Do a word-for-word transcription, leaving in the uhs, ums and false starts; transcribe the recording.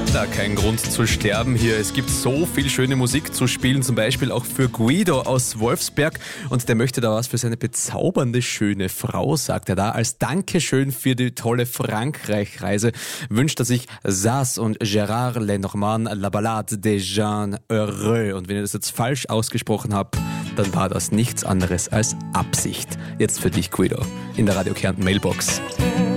Na, kein Grund zu sterben hier. Es gibt so viel schöne Musik zu spielen, zum Beispiel auch für Guido aus Wolfsberg. Und der möchte da was für seine bezaubernde, schöne Frau, sagt er da. Als Dankeschön für die tolle Frankreich-Reise wünscht er sich Sass und Gérard Lenormand, La Ballade des gens heureux. Und wenn ihr das jetzt falsch ausgesprochen habt, dann war das nichts anderes als Absicht. Jetzt für dich, Guido, in der Radio Kärnten Mailbox.